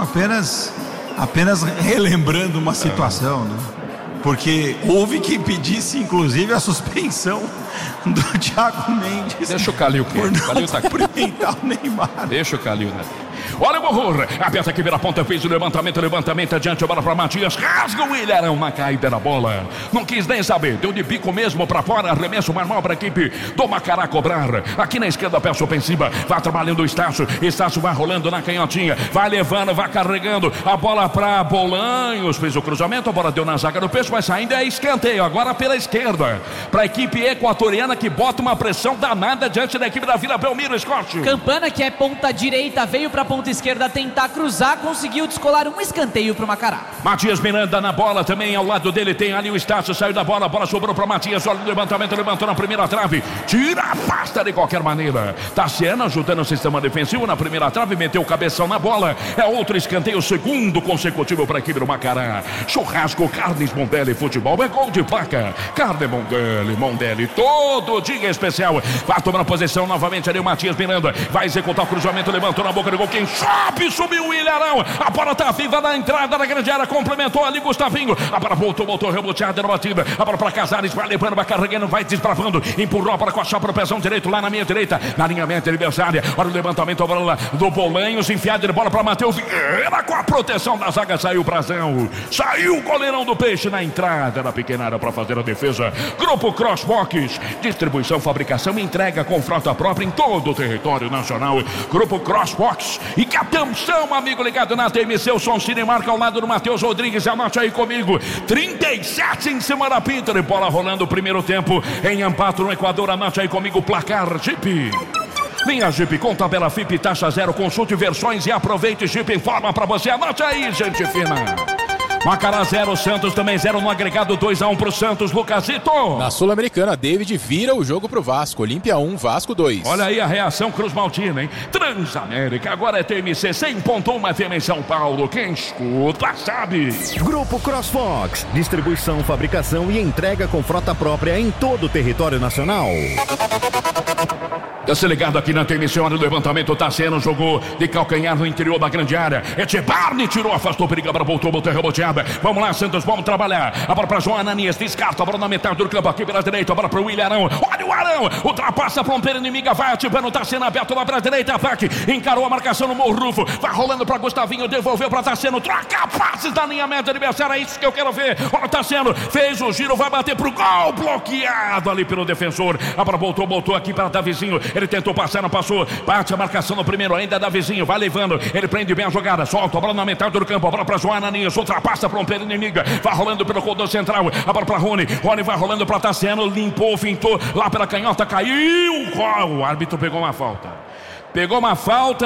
apenas relembrando uma situação, né? Porque houve quem pedisse, inclusive, a suspensão do Thiago Mendes. Deixa o Calil por quieto. não Calil tá aqui. cumprimentar o Neymar. Deixa o Calil, né? Olha o horror. Aperta aqui, vira a ponta, fez o levantamento adiante, a bola para Matias. Rasga o Ilharão na caída da bola. Não quis nem saber. Deu de bico mesmo para fora. Arremesso manual para a equipe do Macará cobrar. Aqui na esquerda, peça ofensiva. Vai trabalhando o Estácio. Estácio vai rolando na canhotinha. Vai levando, vai carregando. A bola para Bolanhos. Fez o cruzamento. A bola deu na zaga do Peixe. Vai saindo. É escanteio. Agora pela esquerda. Para a equipe equatoriana que bota uma pressão danada diante da equipe da Vila Belmiro, Scott. Campana, que é ponta direita, veio para a ponta esquerda tentar cruzar. Conseguiu descolar um escanteio para o Macará. Matias Miranda na bola também. Ao lado dele tem ali o Estácio. Saiu da bola. A bola sobrou para Matias. Olha o levantamento. Levantou na primeira trave. Tira a pasta de qualquer maneira. Tassiano ajudando o sistema defensivo na primeira trave. Meteu o cabeção na bola. É outro escanteio. Segundo consecutivo para a equipe do Macará. Churrasco Carnes Mondelli Futebol. É gol de placa. Carne Mondelli. Todo dia especial. Vai tomar posição novamente ali o Matias Miranda. Vai executar o cruzamento. Levantou na boca do gol. Quem sabe subiu o Ilharão. A bola tá viva na entrada da grande área. Complementou ali Gustavinho. A bola voltou reboteada na batida. A bola para Casares. Vai levando, vai carregando, vai desbravando. Empurrou para coxar para o pezão direito lá na minha direita. Na linha média adversária. Olha o levantamento, a bola do Bolanhos. Enfiada de bola para Matheus Vieira com a proteção da zaga. Saiu pra Zão. Saiu o goleirão do Peixe na entrada da pequena área para fazer a defesa. Grupo Crossbox. Distribuição, fabricação e entrega com frota própria em todo o território nacional. Grupo Crossbox. E que atenção, amigo ligado na TMC. O Som Cinemarca ao lado do Matheus Rodrigues. Anote aí comigo. 37 em cima da pinta de bola rolando o primeiro tempo em Amparo, no Equador. Anote aí comigo o placar. Jeep. Linha Jeep com tabela FIP, taxa zero. Consulte versões e aproveite. Jeep informa pra você. Anote aí, gente fina. Macará 0, Santos também 0 no agregado, 2-1 pro Santos, Lucasito. Na Sul-Americana, David vira o jogo pro Vasco. Olímpia 1, Vasco 2. Olha aí a reação Cruz Maltina, hein? Transamérica, agora é TMC 100.1 FM em São Paulo. Quem escuta sabe. Grupo Crossfox, distribuição, fabricação e entrega com frota própria em todo o território nacional. Tá se ligado aqui na TMC, olha o levantamento, Tassiano jogou de calcanhar no interior da grande área. Etchebarne tirou, afastou o perigo, agora voltou reboteada. Vamos lá, Santos, vamos trabalhar. A bola para João Ananias, descarta a bola na metade do campo aqui pela direita, a bola para o Ilharão. Olha o Arão, ultrapassa a fronteira inimiga, vai ativando, Tassiano aberto lá para a direita, ataque, encarou a marcação no Morrufo, vai rolando para Gustavinho, devolveu para Tassiano, troca passes da linha média adversária, é isso que eu quero ver. Olha o Tassiano, fez o giro, vai bater pro gol, bloqueado ali pelo defensor. A bola voltou aqui para Davizinho. Ele tentou passar, não passou. Bate a marcação no primeiro, ainda Davizinho. Vai levando, ele prende bem a jogada. Solta a bola na metade do campo. A bola para João Ananias. Ultrapassa a fronteira inimiga. Vai rolando pelo corredor central. A bola para Rony. Rony vai rolando para Tassiano. Limpou, fintou. Lá pela canhota, caiu. O árbitro pegou uma falta. Pegou uma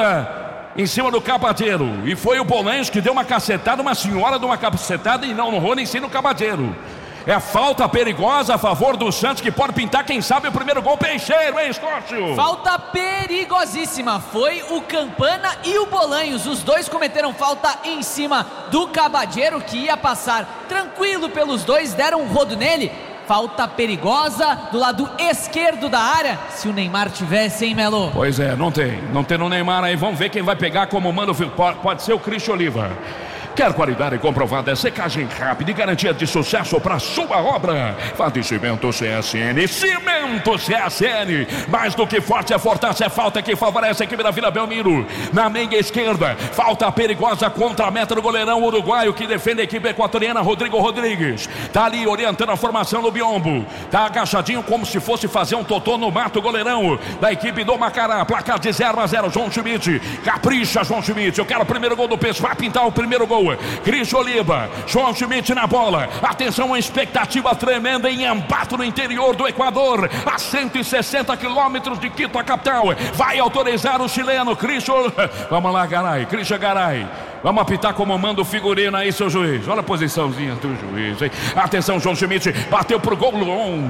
falta em cima do Cabadeiro. E foi o Bolanhos que deu uma cacetada. Uma senhora deu uma cacetada e não no Rony, sim no Cabadeiro. É falta perigosa a favor do Santos, que pode pintar, quem sabe, o primeiro gol. Peixeiro, hein, Escócio? Falta perigosíssima. Foi o Campana e o Bolanhos. Os dois cometeram falta em cima do Cabadeiro, que ia passar tranquilo pelos dois. Deram um rodo nele. Falta perigosa do lado esquerdo da área. Se o Neymar tivesse, hein, Melo? Pois é, não tem no Neymar aí. Vamos ver quem vai pegar como manda o filme. Pode ser o Cristian Oliva. Quer qualidade comprovada, secagem rápida e garantia de sucesso para sua obra? Faz Cimento CSN. Cimento CSN. Mais do que forte, é fortaça, é falta que favorece a equipe da Vila Belmiro. Na meia esquerda, falta perigosa contra a meta do goleirão uruguaio que defende a equipe equatoriana, Rodrigo Rodrigues. Tá ali orientando a formação do Biombo. Tá agachadinho como se fosse fazer um totô no mato, goleirão da equipe do Macará. Placar de 0-0, João Schmidt. Capricha, João Schmidt. Eu quero o primeiro gol do Peixe. Vai pintar o primeiro gol. Cristian Oliva, João Schmidt na bola. Atenção, uma expectativa tremenda em Ambato, no interior do Equador, a 160 quilômetros de Quito, a capital. Vai autorizar o chileno Cristian. Vamos lá, Garay, Cristian Garay. Vamos apitar como manda o figurino aí, seu juiz. Olha a posiçãozinha do juiz, hein? Atenção, João Schmidt bateu pro gol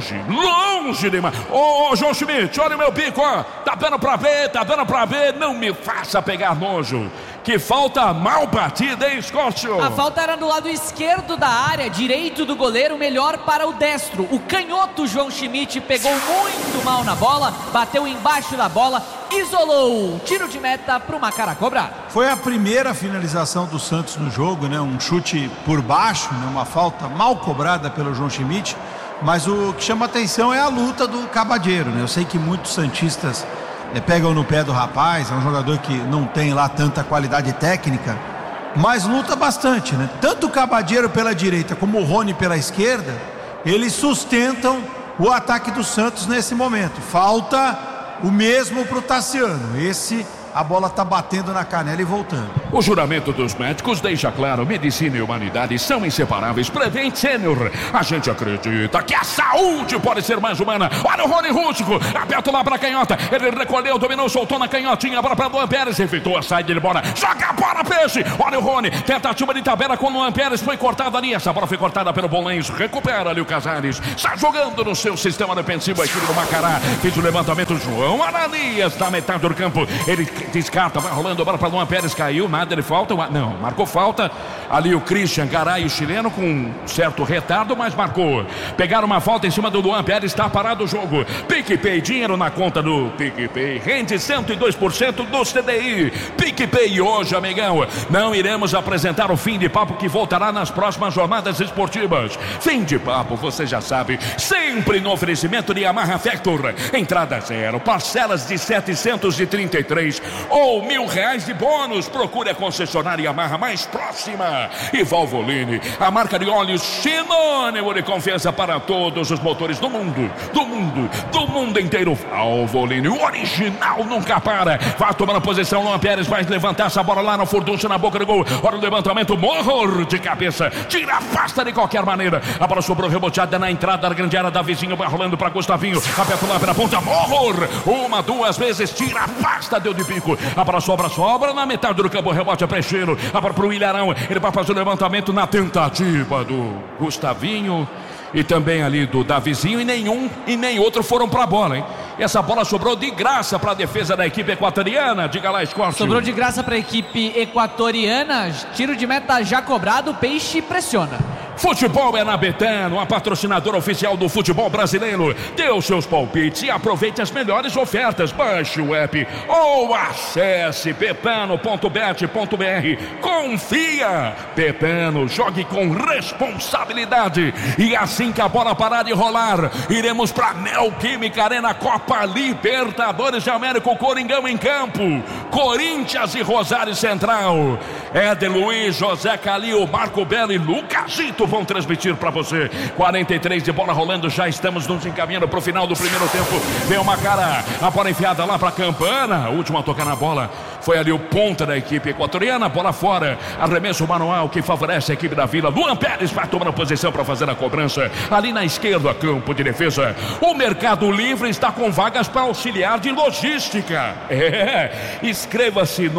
longe demais. Ô, João Schmidt, olha o meu bico, ó. Tá dando pra ver, não me faça pegar nojo. Que falta mal batida, hein, Scott? A falta era do lado esquerdo da área, direito do goleiro, melhor para o destro. O canhoto João Schmidt pegou muito mal na bola, bateu embaixo da bola, isolou. Tiro de meta para o Macará cobrar. Foi a primeira finalização do Santos no jogo, né? Um chute por baixo, né? Uma falta mal cobrada pelo João Schmidt. Mas o que chama atenção é a luta do Cabadeiro, né? Eu sei que muitos santistas pegam no pé do rapaz. É um jogador que não tem lá tanta qualidade técnica, mas luta bastante, né? Tanto o Cabadeiro pela direita como o Rony pela esquerda, eles sustentam o ataque do Santos nesse momento. Falta o mesmo pro Tassiano. A bola tá batendo na canela e voltando. O juramento dos médicos deixa claro: medicina e humanidade são inseparáveis. Prevent Senior, a gente acredita que a saúde pode ser mais humana. Olha o Rony Rústico, aberto lá pra canhota. Ele recolheu, dominou, soltou na canhotinha. Bola pra Luan Pérez, efeitou a saída, ele bora. Joga a bola, peixe. Olha o Rony, tentativa de tabela com o Luan Pérez. Foi cortada ali, essa bola foi cortada pelo Bolanhos. Recupera ali o Casares. Está jogando no seu sistema defensivo a equipe do Macará. Fez o levantamento, João Ananias na metade do campo. Ele descarta, vai rolando a bola para Luan Pérez, caiu, nada, ele falta, não, marcou falta, ali o Christian Garay, o chileno, com um certo retardo, mas marcou. Pegaram uma falta em cima do Luan Pérez, está parado o jogo. PicPay, dinheiro na conta do PicPay, rende 102% do CDI. PicPay hoje, amigão, não iremos apresentar o fim de papo, que voltará nas próximas jornadas esportivas. Fim de papo, você já sabe, sempre no oferecimento de Yamaha Factor, entrada zero, parcelas de 733 ou R$1.000 de bônus. Procure a concessionária Yamaha mais próxima. E Valvoline, a marca de óleos sinônimo de confiança para todos os motores do mundo inteiro. Valvoline, o original nunca para. Vai tomando posição, Luan Pérez vai levantar essa bola lá no furdunço, na boca do gol. Olha o levantamento, morro de cabeça, tira, afasta de qualquer maneira. A bola sobrou reboteada na entrada da grande área da vizinho, vai rolando para Gustavinho, aperta lá pela ponta, morro, uma, duas vezes, tira, afasta, deu de pico. A bola sobra na metade do campo, rebote a Precheiro, a bola pro Ilharão, ele vai fazer o levantamento na tentativa do Gustavinho e também ali do Davizinho, e nenhum e nem outro foram pra bola, hein? Essa bola sobrou de graça para a defesa da equipe equatoriana. Diga lá, Escórcio. Sobrou de graça para a equipe equatoriana. Tiro de meta já cobrado, Peixe pressiona. Futebol é na Betano, a patrocinadora oficial do futebol brasileiro. Dê os seus palpites e aproveite as melhores ofertas. Baixe o app ou acesse betano.bet.br. Confia! Betano, jogue com responsabilidade. E assim que a bola parar de rolar, iremos para Neoquímica Arena, Copa Libertadores de América, o Coringão em campo. Corinthians e Rosário Central. Éder Luiz, José Calil, Marco Belo e Lucasito vão transmitir para você. 43 de bola rolando, já estamos nos encaminhando para o final do primeiro tempo. Vem uma cara, a bola enfiada lá para Campana, a última a tocar na bola foi ali o ponta da equipe equatoriana, bola fora, arremesso manual que favorece a equipe da Vila. Luan Pérez vai tomando posição para fazer a cobrança, ali na esquerda, campo de defesa. O Mercado Livre está com vagas para auxiliar de logística. Inscreva-se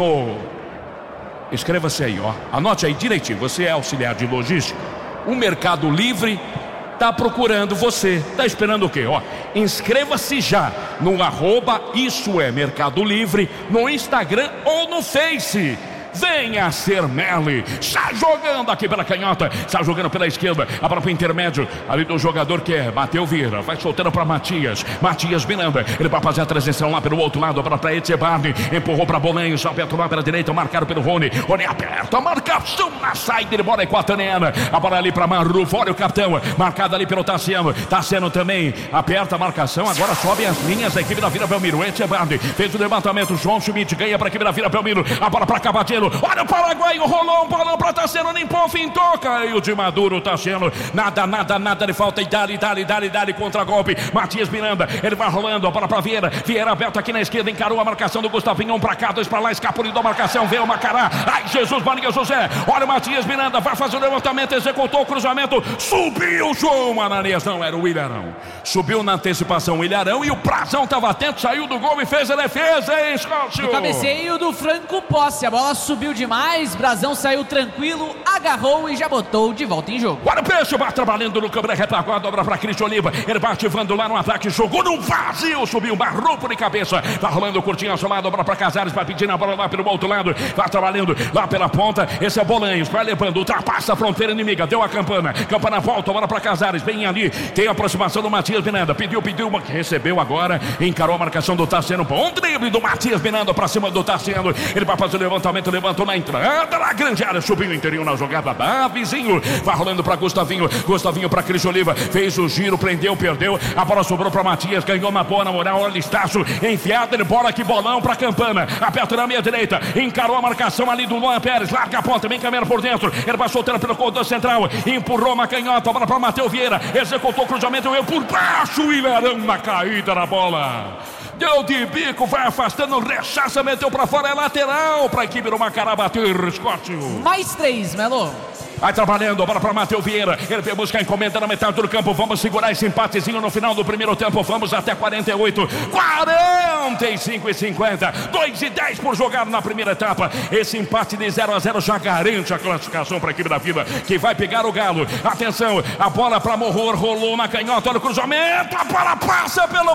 aí, ó. Anote aí direitinho, você é auxiliar de logística. O Mercado Livre está procurando você. Está esperando o quê? Ó, inscreva-se já no @Isso é Mercado Livre, no Instagram ou no Face. Venha ser Meli. Está jogando aqui pela canhota, está jogando pela esquerda, a bola para o intermédio ali do jogador que é Mateus Vieira, vai soltando para Matias Miranda, ele vai fazer a transição lá pelo outro lado, a bola para Etchebarne, empurrou para Bolanhos, aperta lá pela direita, marcado pelo Rony aperta, a marcação na saída de bola equatoriana, a bola ali para Marrufo, olha o capitão, marcado ali pelo Tassiano também, aperta a marcação, agora sobe as linhas da equipe da Vila Belmiro. Etchebarne fez o levantamento, João Schmidt ganha para a equipe da Vila Belmiro, a bola para Cabadeiro. Olha o paraguaio, rolou um balão para Tassiano, limpou, fintou, caiu de Maduro, Tassiano, nada de falta, e dali, contra-golpe, Matias Miranda, ele vai rolando, a bola para Vieira aberto aqui na esquerda, encarou a marcação do Gustavinho, um para cá, dois para lá, escapuliu da marcação, veio o Macará, ai Jesus, Maria José, olha o Matias Miranda, vai fazer o levantamento, executou o cruzamento, subiu o João Ananias, não, era o Ilharão, subiu na antecipação o Ilharão, e o Prazão estava atento, saiu do gol e fez a defesa, hein, Scott? O cabeceio do Franco Posse, a bola subiu demais, Brazão saiu tranquilo, agarrou e já botou de volta em jogo. Olha o Peixe, vai trabalhando no câmera retaguarda, dobra para Cristian Oliva, ele vai ativando lá no ataque, jogou no vazio, subiu um barroco de cabeça, vai rolando curtinho assolado, dobra para Casares, vai pedindo a bola lá pelo outro lado, vai trabalhando lá pela ponta, esse é Bolanhos, vai levando, ultrapassa a fronteira inimiga, deu a Campana volta, bola para Casares, bem ali, tem a aproximação do Matias Miranda, pediu, recebeu agora, encarou a marcação do Tassiano, bom drible do Matias Miranda para cima do Tassiano, ele vai fazer o levantamento levantou na entrada na grande área, subiu o interior na jogada da Vizinho, vai rolando para Gustavinho para Cris Oliva, fez o giro, prendeu, perdeu, a bola sobrou para Matias, ganhou uma boa na moral, olha Estácio, enfiado, ele bola que bolão para Campana, aperta na meia direita, encarou a marcação ali do Luan Pérez, larga a ponta, bem caminhando por dentro, ele vai soltando pelo corredor central, empurrou uma canhota, bola para Matheus Vieira, executou o cruzamento, eu por baixo, o Ilharão na caída na bola. Deu de bico, vai afastando, rechaça, meteu pra fora, é lateral pra equipe do Macará bater, Scott. Mais 3, Melo. Vai trabalhando, bola para Matheus Vieira. Ele vai buscar a encomenda na metade do campo. Vamos segurar esse empatezinho no final do primeiro tempo. Vamos até 48, 45 e 50. 2:10 por jogar na primeira etapa. Esse empate de 0-0 já garante a classificação para a equipe da Vila, que vai pegar o Galo. Atenção, a bola para Morro, rolou na canhota, olha o cruzamento. A bola passa pelo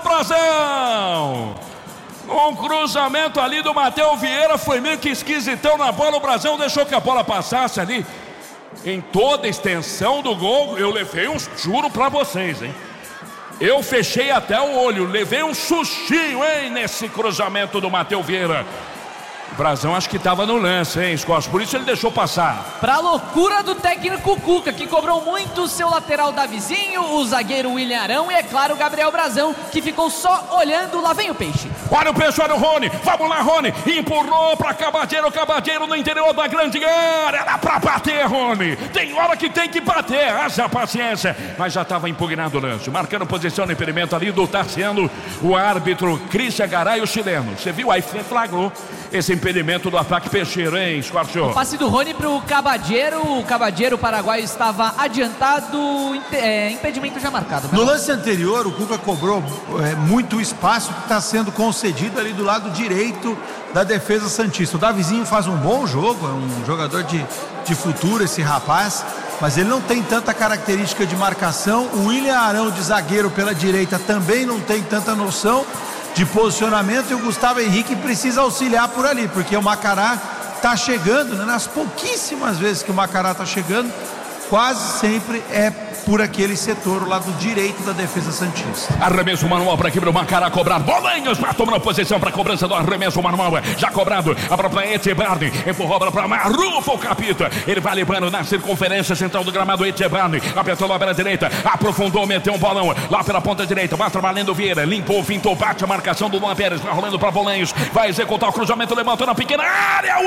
Brasão. Um cruzamento ali do Matheus Vieira, foi meio que esquisitão na bola. O Brasão deixou que a bola passasse ali em toda a extensão do gol. Eu levei juro pra vocês, hein? Eu fechei até o olho, levei um sustinho, hein, nesse cruzamento do Matheus Vieira. O Brasão acho que estava no lance, hein, Scott? Por isso ele deixou passar. Pra loucura do técnico Cuca, que cobrou muito o seu lateral Davizinho, o zagueiro William Arão e, é claro, o Gabriel Brasão, que ficou só olhando. Lá vem o Peixe. Olha o Peixe, olha o Rony. Vamos lá, Rony. Empurrou pra Cabadeiro, Cabadeiro no interior da grande área. Era pra bater, Rony. Tem hora que tem que bater. Haja paciência. Mas já estava impugnado o lance. Marcando posição no impedimento ali do Tarciano, o árbitro Christian Garay, o chileno. Você viu? Aí flagrou esse impedimento do ataque peixeiro, hein, Scorpio? O passe do Rony pro Cabadeiro. O Cabadeiro paraguaio estava adiantado. Impedimento já marcado. No lance anterior, o Cuca cobrou muito espaço que está sendo concedido ali do lado direito da defesa santista. O Davizinho faz um bom jogo, é um jogador de futuro esse rapaz, mas ele não tem tanta característica de marcação. O William Arão, de zagueiro pela direita, também não tem tanta noção de posicionamento, e o Gustavo Henrique precisa auxiliar por ali, porque o Macará está chegando, né? Nas pouquíssimas vezes que o Macará está chegando, quase sempre é por aquele setor, o lado direito da defesa santista. Arremesso manual para a equipe do Macará cobrar. Bolanhos para tomar a posição para a cobrança do arremesso manual. Já cobrado. A própria Etchebarne empurrou a bola para Marufo, o Capita. Ele vai levando na circunferência central do gramado. Etchebarne apertou lá pela direita, aprofundou, meteu um bolão lá pela ponta direita. Vai trabalhando Vieira, limpou, fintou, bate a marcação do Luan Pérez. Vai rolando para Bolanhos. Vai executar o cruzamento, levantou na pequena área.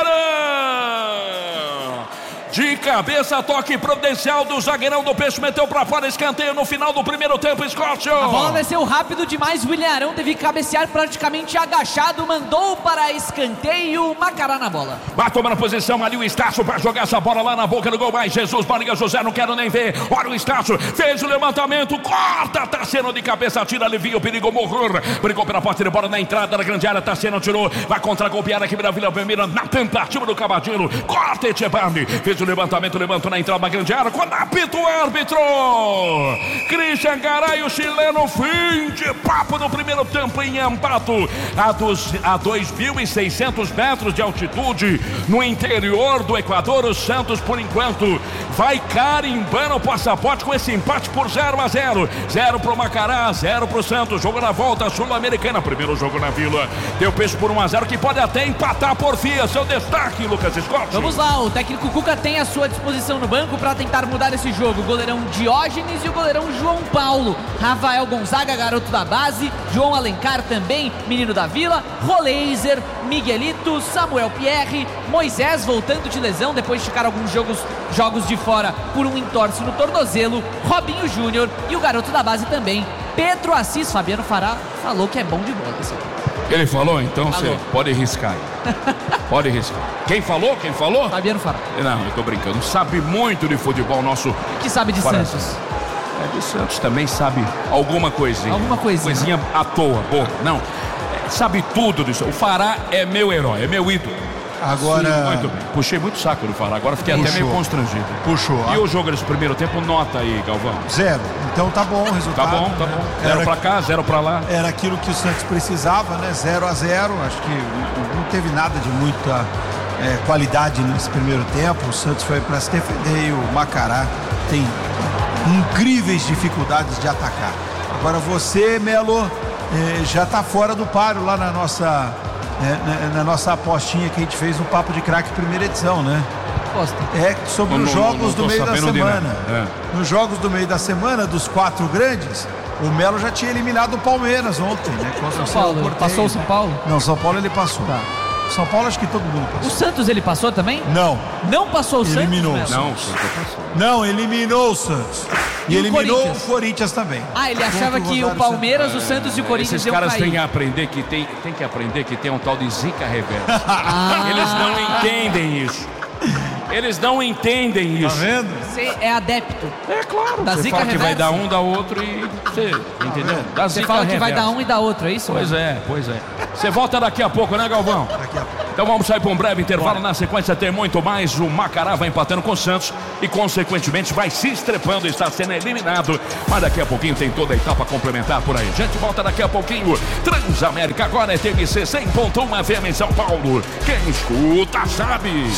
Willarão! De cabeça, toque providencial do zagueirão do Peixe, meteu pra fora, escanteio no final do primeiro tempo, Scott. A bola desceu rápido demais, o William Arão teve que cabecear praticamente agachado, mandou para escanteio, Macará na bola. Vai tomando posição ali o Estácio para jogar essa bola lá na boca do gol, mas Jesus, Barriga José, não quero nem ver. Olha o Estácio, fez o levantamento, corta, Tassiano de cabeça, tira, alivia o perigo, Morrur, brigou pela porta de bola na entrada da grande área, Tassiano tirou, vai contra-golpear a equipe da Vila Belmiro na tentativa do Cavadinho, corta Etchebarne, fez o levantamento, levantou na entrada da grande área, quando apita o árbitro Christian Garay, o chileno, fim de papo no primeiro tempo em Ambato, a 2.600 metros de altitude no interior do Equador. O Santos, por enquanto, vai carimbando o passaporte com esse empate por 0-0, 0 pro Macará, 0 pro Santos. Jogo na volta sul-americana, primeiro jogo na Vila, deu Peixe por 1-0, que pode até empatar por fia. Seu destaque, Lucas Scott. Vamos lá, o técnico Cuca tem à sua disposição no banco para tentar mudar esse jogo o goleirão Diógenes e o goleirão João Paulo. Rafael Gonzaga, garoto da base, João Alencar também, menino da Vila, Roleiser, Miguelito, Samuel Pierre, Moisés voltando de lesão depois de ficar alguns jogos de fora por um entorse no tornozelo, Robinho Júnior e o garoto da base também, Pedro Assis. Fabiano Fará falou que é bom de bola esse aqui. Ele falou? Então você pode riscar. Pode riscar. Quem falou? Quem falou? Fabiano Fará. Não, eu tô brincando. Sabe muito de futebol nosso. Que sabe de Santos? De Santos também sabe alguma coisinha. Alguma coisinha. Coisinha à toa. Boa. Não. Sabe tudo disso. O Fará é meu herói, é meu ídolo. Agora... Sim, muito bem. Puxei muito saco do Fará, agora fiquei até meio constrangido. Puxou. E o jogo desse primeiro tempo, nota aí, Galvão? 0. Então tá bom o resultado. Tá bom, tá bom. 0 pra cá, 0 pra lá. Era aquilo que o Santos precisava, né? 0-0. Acho que não teve nada de muita qualidade nesse primeiro tempo. O Santos foi para se defender e o Macará tem incríveis dificuldades de atacar. Agora você, Melo, já tá fora do páreo lá na nossa na nossa apostinha que a gente fez no Papo de Craque primeira edição, né? Sobre os jogos do meio da semana. Nos jogos do meio da semana, dos 4 grandes, o Melo já tinha eliminado o Palmeiras ontem, né? São Paulo, passou o São Paulo? Não, São Paulo ele passou. Tá. São Paulo acho que todo mundo passou. O Santos ele passou também? Não. Não passou o eliminou Santos? Eliminou o Santos. Não, eliminou o Santos. E eliminou o Corinthians também. Ele achava que o Palmeiras, o Santos e o Corinthians iam cair. Esses caras têm que aprender que tem um tal de zica reversa. Eles não entendem isso. Eles não entendem isso. Tá vendo? Você é adepto. É claro. Da você zica fala reversa. que vai dar um, dá outro e você, entendeu? Tá você fala que vai dar um e dar outro, é isso? Pois é. Você volta daqui a pouco, né, Galvão? Daqui a pouco. Então vamos sair para um breve intervalo. Na sequência tem muito mais. O Macará vai empatando com o Santos e consequentemente vai se estrepando, está sendo eliminado. Mas daqui a pouquinho tem toda a etapa complementar por aí. A gente volta daqui a pouquinho. Transamérica agora é TMC 100.1 FM em São Paulo. Quem escuta sabe.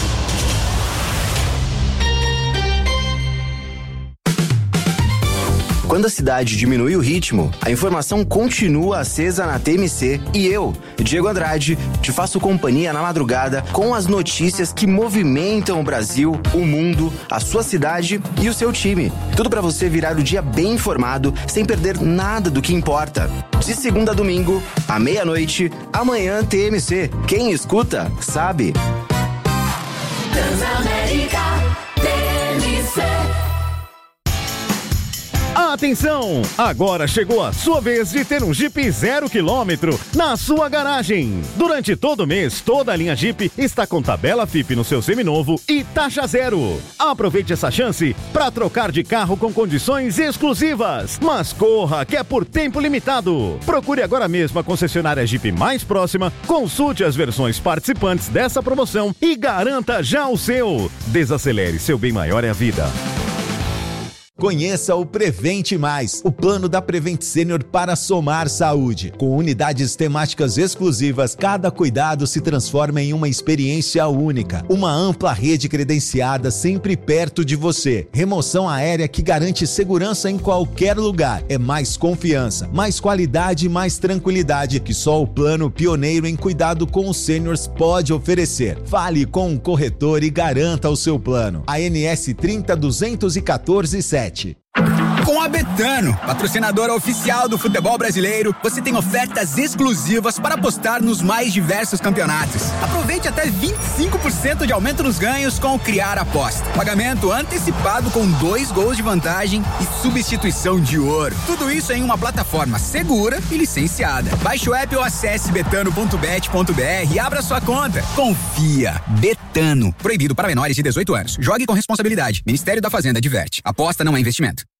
Quando a cidade diminui o ritmo, a informação continua acesa na TMC e eu, Diego Andrade, te faço companhia na madrugada com as notícias que movimentam o Brasil, o mundo, a sua cidade e o seu time. Tudo para você virar o dia bem informado, sem perder nada do que importa. De segunda a domingo, à meia-noite, amanhã TMC. Quem escuta, sabe. Transamérica, TMC. Atenção! Agora chegou a sua vez de ter um Jeep 0 km na sua garagem. Durante todo o mês, toda a linha Jeep está com tabela FIP no seu seminovo e taxa zero. Aproveite essa chance para trocar de carro com condições exclusivas. Mas corra, que é por tempo limitado. Procure agora mesmo a concessionária Jeep mais próxima, consulte as versões participantes dessa promoção e garanta já o seu. Desacelere, seu bem maior é a vida. Conheça o Prevente Mais, o plano da Prevent Senior para somar saúde. Com unidades temáticas exclusivas, cada cuidado se transforma em uma experiência única. Uma ampla rede credenciada sempre perto de você. Remoção aérea que garante segurança em qualquer lugar. É mais confiança, mais qualidade e mais tranquilidade que só o plano pioneiro em cuidado com os sêniors pode oferecer. Fale com um corretor e garanta o seu plano. ANS 30.214.7. Com a Betano, patrocinadora oficial do futebol brasileiro, você tem ofertas exclusivas para apostar nos mais diversos campeonatos. Aproveite até 25% de aumento nos ganhos com o Criar Aposta. Pagamento antecipado com 2 gols de vantagem e substituição de ouro. Tudo isso em uma plataforma segura e licenciada. Baixe o app ou acesse betano.bet.br e abra sua conta. Confia. Betano. Proibido para menores de 18 anos. Jogue com responsabilidade. Ministério da Fazenda adverte. Aposta não é investimento.